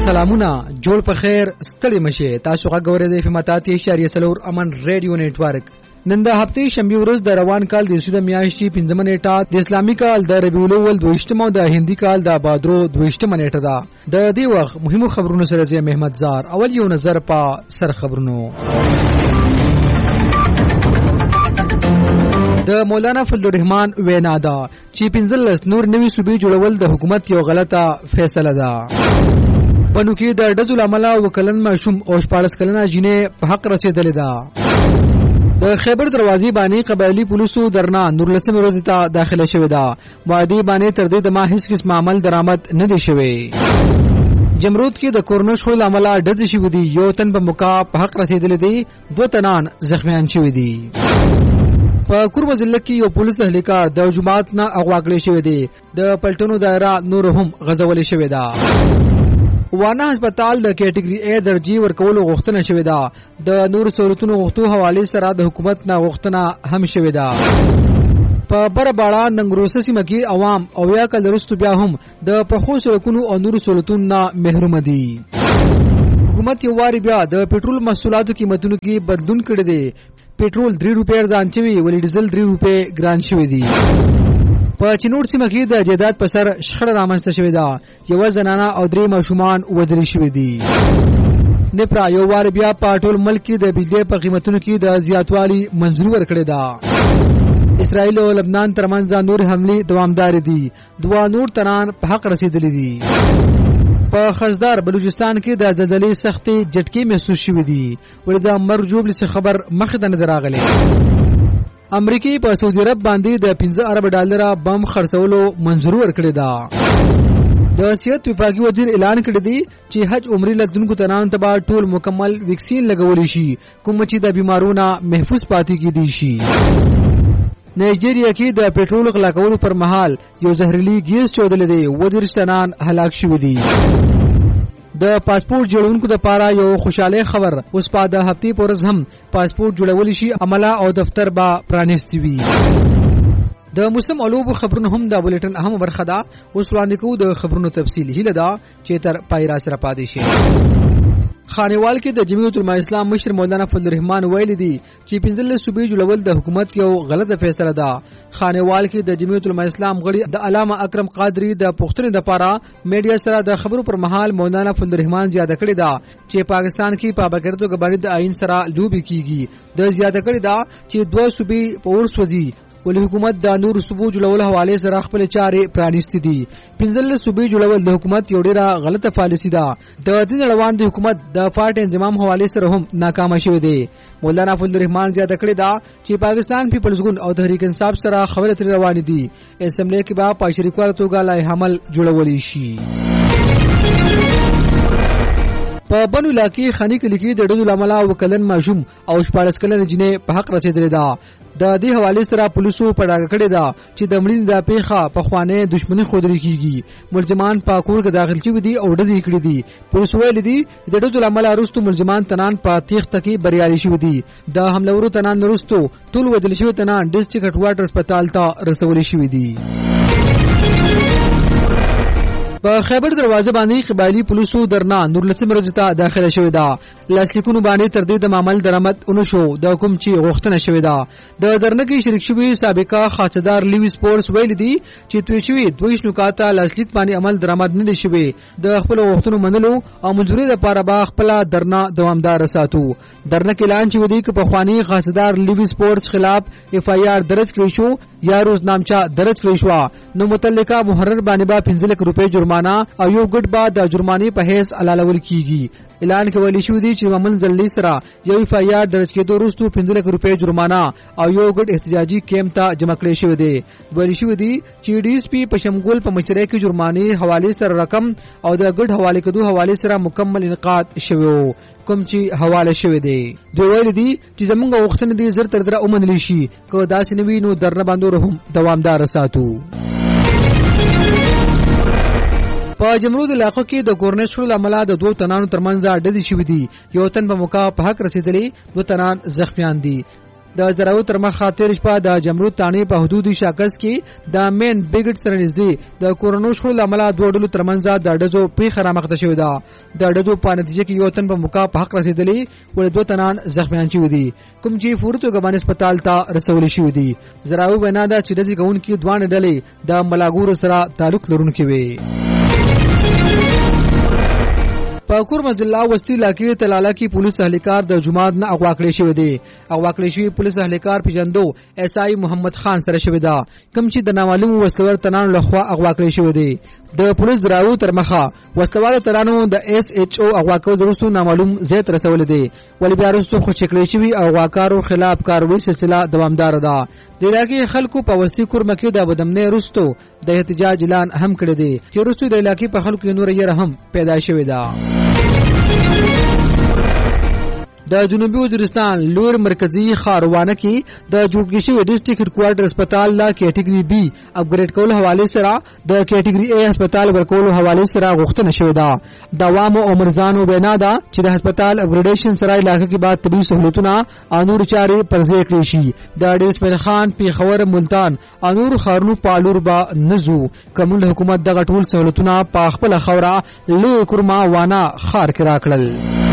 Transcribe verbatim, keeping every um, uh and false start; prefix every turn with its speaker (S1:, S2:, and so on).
S1: سلامونه جوړ په خیر ستړي مشه تاسو غوړې د فماتاتي اشاریه سلور امن ریډیو نتورک نن د هفتې شنبه ورځ د روان کال د سود میاشتې پنځمه نیټه د اسلامي کال د ربیع الاول دویشتمه او د هندي کال د بادرو دویشتمه نیټه ده د دې وخت مهمو خبرونو سره زه محمد زار اول یو نظر په سر خبرونو د مولانا فضل الرحمن وینا ده چې پنځلس نور نوي صوبې جوړول د حکومت یو غلطه فیصله ده بنو کې د ډزو لامل وکلن ماشوم او شپارس کلنه جنې په حق رسیدلې ده د خیبر دروازې باندې قبایلی پولیسو درنا نورلسم ورځ ته داخله شوې ده وادي باندې تر دې د ما هیڅ قسم عمل درآمد نه دي شوی جمرود کې د کورونوش خو لامل ډز شوی دی یو تن په موقع په حق رسیدلې دی دوه تنان زخمیان شوی دي په کوربه ضلع کې یو پولیس اهلکار د جماعت نه اغوا کړی شوی دی د پلټنو دایره نور هم غزولې شوی ده وانا هسپتال د کیټګری A درجه ورکولو غوښتنه شوې ده د نور سہولتونو غوښتو حواله سره د حکومت نه غوښتنه هم شوې ده په برباړه ننګروسه سیمه کې عوام او یا کل رستو بیا هم د پخو سړکونو او نور سہولتونو نه محروم دي حکومت یو واری بیا د پېټرول محصولاتو قیمتونو کې بدلون کړی دی پېټرول درې روپۍ ځان چوي ولې ډیزل درې روپۍ ګران شوی دی په چنور سیمه کې د جیدات په سر شخړه رامنځته شوې ده یو زنانه او درې ماشومان وژل شوي دي نپرا یو وار بیا په ټول ملک کې د بجلی په قیمتونو کې د زیاتوالي منظوري ورکړې ده اسرائیل او لبنان ترمنځ نور حملې دوامدار دي دوه نور تنان په حق رسیدلې دي په خزدار بلوچستان کې د زلزلې سختي جټکې محسوس شوې دي ولې د مرجوب څخه خبر مخ ته نه راغلی امریکای په سعودي عرب باندې د پنځه ارب ډالر بم خرڅولو منظوري ورکړې ده د صحت وفاقي وزیر اعلان کړی دی چې حج عمرې لګونکو تنان تبا ټول مکمل ویکسین لګول شي کوم چې د بیمارونو محفوظ پاتې کیدي شي نایجیریا کې د پېټرول غلا کولو پر مهال یو زهرجن ګیس چودل دی و درې تنان هلاک شوي دي د پاسپورت جوړونکو د پاره یو خوشاله خبر اوس په د هفتې پورز هم پاسپورت جوړول شي عمله او دفتر با پرانیستی وي د موسم علوب خبرونه هم د بولټن اهم برخه ده اوس وړاندې کوو د خبرونو تفصیل هله ده چې تر پای را سره پاتې شي خانیوال کې د جمعیت العلماء اسلام مشر مولانا فضل الرحمن ویلي دي چې پنځلس صوبې جوړول د حکومت یو غلطه فیصله ده خانیوال کې د جمعیت العلماء اسلام غړي د علامه اکرم قادری د پښتون د پاره میډیا سره د خبرو پر مهال مولانا فضل الرحمن زیاده کړی ده چې پاکستان کې په بغیرتو غبري د آئین سره لوبي کیږي د زیاده کړی ده چې دوه صوبې په ورسوځي ولې حکومت د نور صوبو جوړولو حواله سره خپل چارې پرانیستي دي پنځلس صوبې جوړول د حکومت یو ډیره غلطه پالیسي ده د دین روان د حکومت د فاټ انضمام حواله سره هم ناکام شوی دی مولانا فضل الرحمن زیاده کړی دا چې پاکستان پیپلز ګوند او تحریک انصاف سره خبرې تر روان دي اسمبلی کې به په شریکوالو توګه لای حمل جوړول شي په بنو علاقې خاني کلی کې د ډزو لامل وکلن ماشوم او شپارس کلن جنې په حق رسیدلې ده د دې حواله سره پولیسو په ډاګه کړی ده چې د مړین د پیخه په خوانه دښمنی خودري کیږي ملزمان په کور کې داخل شوی دي او ډزې کړې دي پولیس ویل دي د ډزو لامل وروسته ملزمان تنان په تیخ تکي بریالي شوی دي د حملورو تنان وروسته ټول ودل شوی تنان ډسټریکټ هډ هسپتال ته رسول شوی دي په خیبر دروازه باندې قبایلی پولیسو درنا نورلسم ورځ ته داخله شوې ده لاسلیکونو باندې تر دې د معامل درآمد اونو شو د حکم چې غوښتنه شوې ده د درنه کې شریک شوی سابقه خاصدار لیوی سپورتس ویل دي چې توی شوی دویش نکاته لاسلیک باندې عمل درآمد نه دي شوی د خپل غوښتنو منلو او منځوري لپاره با خپل درنا دوامدار ساتو درنه کې اعلان شوی دی چې په خواني خاصدار لیوی سپورتس خلاف اف آی آر درج کړی شو یا روزنامچه درج کړی شو نو متعلقه محرر باندې با پنځه لک روپۍ جرمانه او یو ګډ با د جرمانې په حیث علالول کیږي اعلان کوي شو دی چې مامن زلی سره یو اف آی آر درج کېدو وروسته پنځه لک روپۍ جرمانه او یو ګډ احتجاجي کیمپ ته جمع کړی شو دی ویل شو دی چې ډي اس پی په شمګول په مچره کې جرمانې حواله سره رقم او د ګډ حواله کېدو حواله سره مکمل انعقاد شوی کوم چې حواله شوی دی دوی ویل دي چې زمونږ وختونه دي زر تر دره اومنلی شي کو داسې نوی نو درنه باندې هم دوامدار ساتو په جمرود علاقو کې د کورنیش شو لامل د دوه تنانو ترمنځ ډزې شوې دي یو تن په موقع په حق رسیدلی دوه تنان زخمیان دي د زراو تر مخه تیر شپه د جمرود تانی په حدودي شاکس کې د مین بیګټ سره نږدې د کورونو شخړو له امله دوه ډلو ترمنځ د ډزو پیښه رامخته شوې ده د ډزو په نتیجه کې یو تن په موقع په حق رسېدلی ول دوه تنان زخمیان شوي دي کوم چې فوري توګه باندې هسپتال ته رسول شوي دي زراو وینا ده چې ډزې کوونکي دوه ډلې د ملاګورو سره تعلق لرونکي وي په کورمزله وسطي علاقې تلاله کې پولیس اهلکار د جماعت نه اغوا کړی شوی دی اغوا کړی شوی پولیس اهلکار پیژندو اس آی محمد خان سره شوی دا کوم چې د نامعلوم وسلوال تنان لخوا اغوا کړی شوی دی د پولیس راو تر مخه وسلوال ترانو د اس ایچ او اغوا کول وروسته نامعلوم زیات رسول دی ولې بیا وروسته خو چکړی شوی اغواکارو خلاف کاروي سلسله دوامدار ده د علاقې خلکو په وسطي کورمه کې د بدمنۍ وروسته د احتجاج اعلان هم کړی دی چې وروسته د علاقې په خلکو نور یې هم پیدا شوی ده د جنوبي وزیرستان لوړ مرکزی خاروانه کې د جوړ شوی ډیسټریکټ هډکوارټر هسپتال لا کیټګری بی اپګریډ کول حواله سره د کیټګری ای هسپتال ورکول حواله سره غوښتنه شوې ده د عوامو او مرزانو بنا ده چې د هسپتال اپګریډیشن سره علاقې کې بعد طبي سہولتونه انور چاري پرځای کړی شي د ډیسپل خان پیښور ملتان انور خارنو پالور با نزو کومل حکومت دغه ټول سہولتونه په خپل خوره لوی کورما وانه خار کې راکړل